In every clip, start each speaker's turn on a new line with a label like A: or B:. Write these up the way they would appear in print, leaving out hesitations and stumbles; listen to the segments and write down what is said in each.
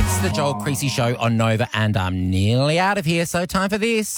A: It's the Joel Creasy Show on Nova, and I'm nearly out of here, so time for this.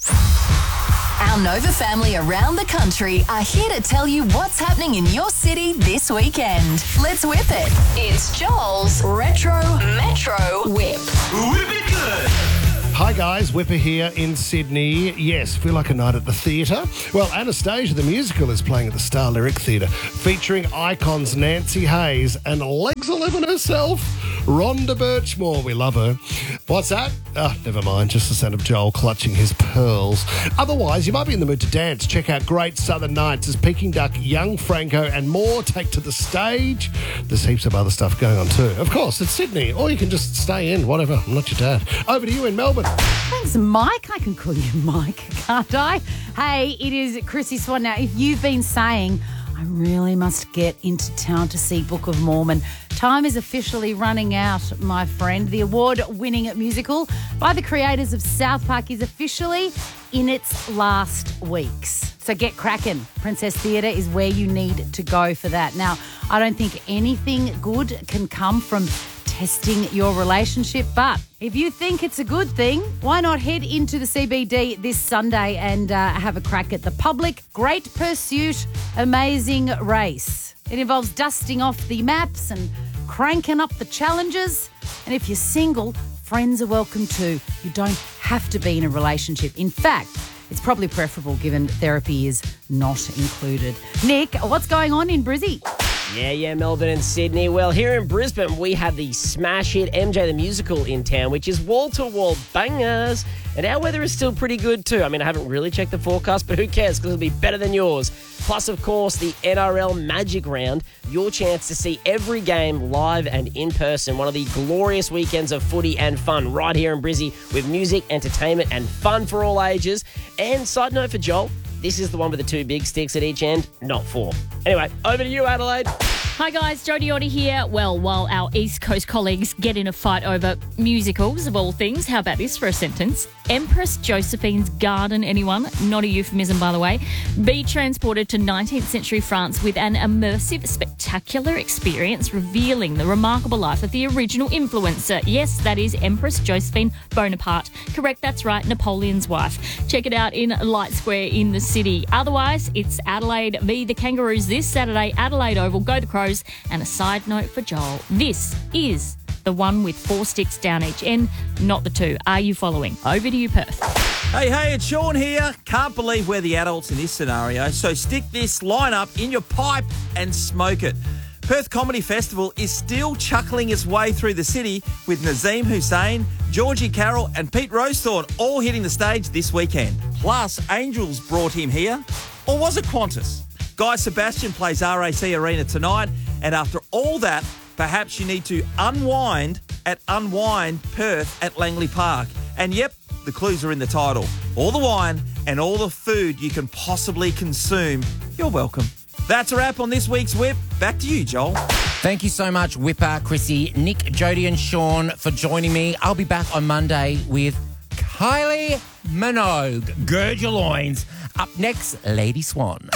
B: Our Nova family around the country are here to tell you what's happening in your city this weekend. Let's whip it. It's Joel's Retro Metro Whip.
C: Whip it good.
D: Hi guys, Whipper here in Sydney. Yes, feel like a night at the theatre? Well, Anastasia the musical is playing at the Star Lyric Theatre, featuring icons Nancy Hayes and Legs 11 herself, Rhonda Birchmore. We love her. What's that? Oh, never mind, just the sound of Joel clutching his pearls. Otherwise, you might be in the mood to dance. Check out Great Southern Nights as Peking Duck, Young Franco and more take to the stage. There's heaps of other stuff going on too. Of course, it's Sydney, or you can just stay in, whatever. I'm not your dad. Over to you in Melbourne.
E: Thanks, Mike. I can call you Mike, can't I? Hey, it is Chrissy Swan. Now, if you've been saying, I really must get into town to see Book of Mormon, time is officially running out, my friend. The award-winning musical by the creators of South Park is officially in its last weeks. So get cracking. Princess Theatre is where you need to go for that. Now, I don't think anything good can come from testing your relationship, but if you think it's a good thing, why not head into the CBD this Sunday and have a crack at the Public Great Pursuit Amazing Race. It involves dusting off the maps and cranking up the challenges. And if you're single, friends are welcome too. You don't have to be in a relationship. In fact, it's probably preferable given therapy is not included. Nick, what's going on in Brizzy?
F: Yeah, Melbourne and Sydney. Well, here in Brisbane, we have the smash hit MJ the Musical in town, which is wall-to-wall bangers. And our weather is still pretty good too. I mean, I haven't really checked the forecast, but who cares, because it'll be better than yours. Plus, of course, the NRL Magic Round, your chance to see every game live and in person. One of the glorious weekends of footy and fun right here in Brizzy with music, entertainment and fun for all ages. And side note for Joel, this is the one with the two big sticks at each end, not four. Anyway, over to you, Adelaide.
G: Hi guys, Jodie Otter here. Well, while our East Coast colleagues get in a fight over musicals of all things, how about this for a sentence? Empress Josephine's garden, anyone? Not a euphemism, by the way. Be transported to 19th century France with an immersive, spectacular experience revealing the remarkable life of the original influencer. Yes, that is Empress Josephine Bonaparte. Correct, that's right, Napoleon's wife. Check it out in Light Square in the city. Otherwise, it's Adelaide v the Kangaroos this Saturday, Adelaide Oval. Go the Crows. And a side note for Joel, this is the one with four sticks down each end, not the two. Are you following? Over to you, Perth.
C: Hey, it's Sean here. Can't believe we're the adults in this scenario, so stick this lineup in your pipe and smoke it. Perth Comedy Festival is still chuckling its way through the city with Nazim Hussain, Georgie Carroll and Pete Rosethorn all hitting the stage this weekend. Plus, Angels brought him here. Or was it Qantas? Guy Sebastian plays RAC Arena tonight, and after all that, perhaps you need to unwind at Unwind Perth at Langley Park. And yep, the clues are in the title. All the wine and all the food you can possibly consume, you're welcome. That's a wrap on this week's Whip. Back to you, Joel.
A: Thank you so much, Whipper, Chrissy, Nick, Jodie and Sean for joining me. I'll be back on Monday with Kylie Minogue. Gird your loins. Up next, Lady Swan.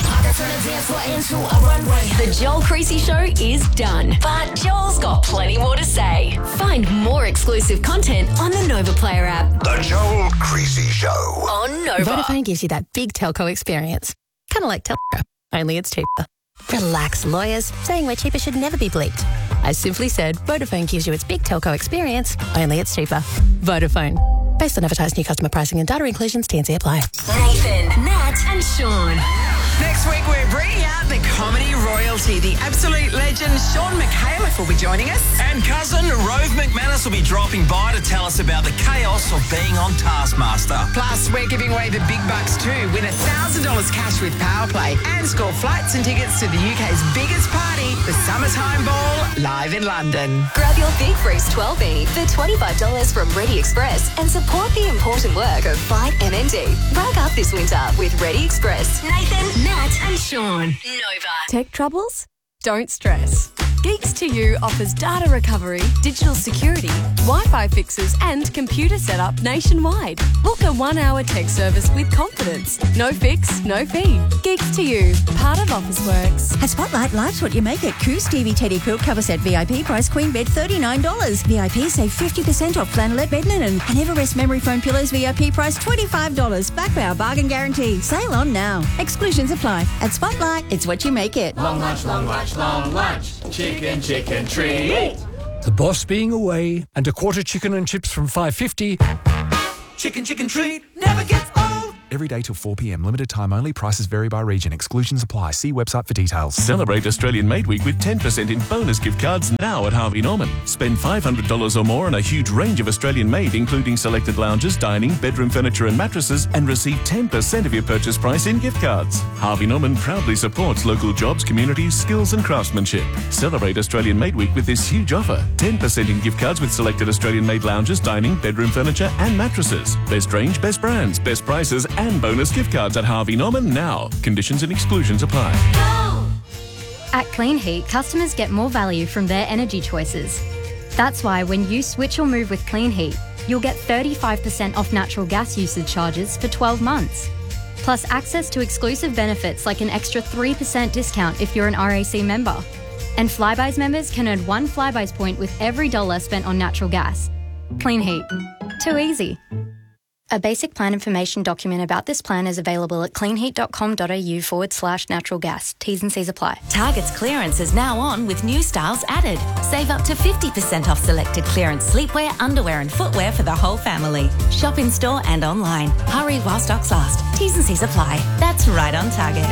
B: The Joel Creasy Show is done, but Joel's got plenty more to say. Find more exclusive content on the Nova Player app.
H: The Joel Creasy Show.
B: On Nova.
I: Vodafone gives you that big telco experience. Kind of like Telstra, only it's cheaper. Relax, lawyers. Saying we're cheaper should never be bleeped. I simply said Vodafone gives you its big telco experience, only it's cheaper. Vodafone. Based on advertised new customer pricing and data inclusions, T&C apply.
B: Nathan, Nat and Sean.
J: Next week, we're bringing out the comedy royalty. The absolute legend Sean McHale will be joining us.
C: And cousin Rove McManus will be dropping by to tell us about the chaos of being on Taskmaster.
J: Plus, we're giving away the big bucks too. Win $1,000 cash with Powerplay and score flights and tickets to the UK's biggest party, the Summertime Ball, live in London.
B: Grab your Big Freeze 12E for $25 from Ready Express and support the important work of Fight MND. Rack up this winter with Ready Express. Nathan, Nat and Sean. Nova.
I: Tech troubles? Don't stress.
K: Geeks to You offers data recovery, digital security, Wi-Fi fixes and computer setup nationwide. Book a 1-hour tech service with confidence. No fix, no fee. Geeks to You, part of Officeworks.
L: At Spotlight, life's what you make it. Coo Stevie Teddy Quilt Cover Set VIP price queen bed $39. VIP save 50% off flannelette bed linen. And Everest Memory Foam Pillows VIP price $25. Back by our bargain guarantee. Sale on now. Exclusions apply. At Spotlight, it's what you make it.
M: Long lunch, long lunch, long lunch. Chicken, chicken treat.
N: The boss being away and a quarter chicken and chips from $5.50.
M: Chicken, chicken treat never gets old.
O: Every day till 4 p.m. Limited time only. Prices vary by region. Exclusions apply. See website for details.
P: Celebrate Australian Made Week with 10% in bonus gift cards now at Harvey Norman. Spend $500 or more on a huge range of Australian made, including selected lounges, dining, bedroom furniture and mattresses, and receive 10% of your purchase price in gift cards. Harvey Norman proudly supports local jobs, communities, skills and craftsmanship. Celebrate Australian Made Week with this huge offer. 10% in gift cards with selected Australian made lounges, dining, bedroom furniture and mattresses. Best range, best brands, best prices and bonus gift cards at Harvey Norman now. Conditions and exclusions apply.
Q: At Clean Heat, customers get more value from their energy choices. That's why when you switch or move with Clean Heat, you'll get 35% off natural gas usage charges for 12 months. Plus access to exclusive benefits like an extra 3% discount if you're an RAC member. And Flybuys members can earn 1 Flybuys point with every dollar spent on natural gas. Clean Heat. Too easy. A basic plan information document about this plan is available at cleanheat.com.au/natural gas. T's and C's apply.
R: Target's clearance is now on with new styles added. Save up to 50% off selected clearance sleepwear, underwear and footwear for the whole family. Shop in store and online. Hurry while stocks last. T's and C's apply. That's right on Target.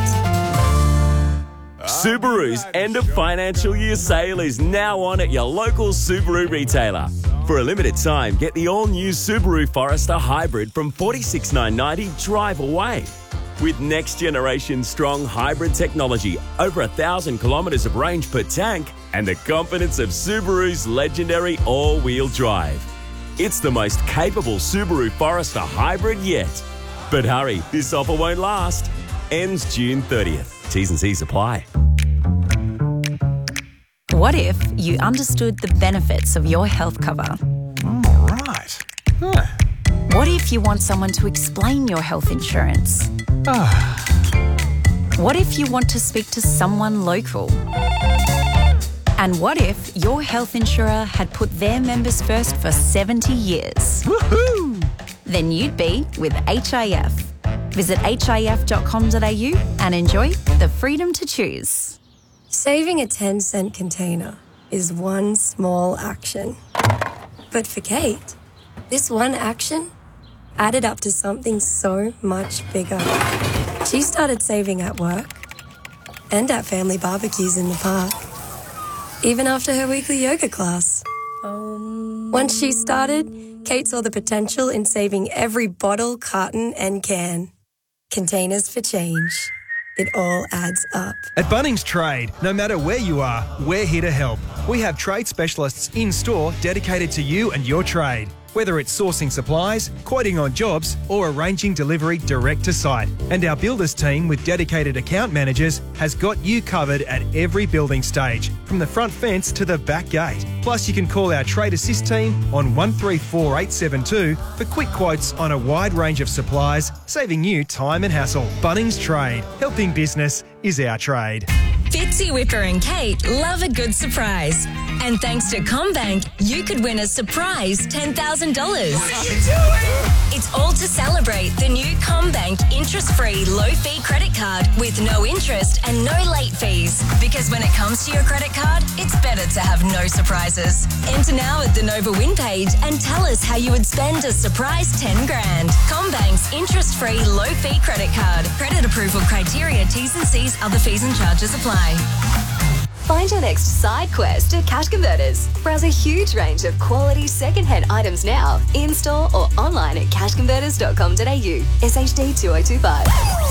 S: Subaru's end of financial year sale is now on at your local Subaru retailer. For a limited time, get the all-new Subaru Forester Hybrid from $46,990 drive away. With next-generation strong hybrid technology, over 1,000 kilometres of range per tank, and the confidence of Subaru's legendary all-wheel drive. It's the most capable Subaru Forester Hybrid yet. But hurry, this offer won't last. Ends June 30th. T's and C's apply.
R: What if you understood the benefits of your health cover?
O: All right. Huh.
R: What if you want someone to explain your health insurance? What if you want to speak to someone local? And what if your health insurer had put their members first for 70 years?
O: Woohoo!
R: Then you'd be with HIF. Visit hif.com.au and enjoy the freedom to choose.
T: Saving a 10-cent container is one small action. But for Kate, this one action added up to something so much bigger. She started saving at work and at family barbecues in the park, even after her weekly yoga class. Once she started, Kate saw the potential in saving every bottle, carton and can. Containers for change. It all adds up.
U: At Bunnings Trade, no matter where you are, we're here to help. We have trade specialists in store dedicated to you and your trade. Whether it's sourcing supplies, quoting on jobs, or arranging delivery direct to site. And our builders team with dedicated account managers has got you covered at every building stage, from the front fence to the back gate. Plus, you can call our Trade Assist team on 134872 for quick quotes on a wide range of supplies, saving you time and hassle. Bunnings Trade. Helping business is our trade.
V: Fitzy, Whipper and Kate love a good surprise. And thanks to CommBank, you could win a surprise $10,000. What are you doing? It's all to celebrate the new CommBank interest-free low-fee credit card with no interest and no late fees. Because when it comes to your credit card, it's better to have no surprises. Enter now at the Nova Win page and tell us how you would spend a surprise $10,000. CommBank's interest-free low-fee credit card. Credit approval criteria, T's and C's, other fees and charges apply.
W: Find your next side quest at Cash Converters. Browse a huge range of quality second-hand items now, in-store or online at cashconverters.com.au. SHD 2025.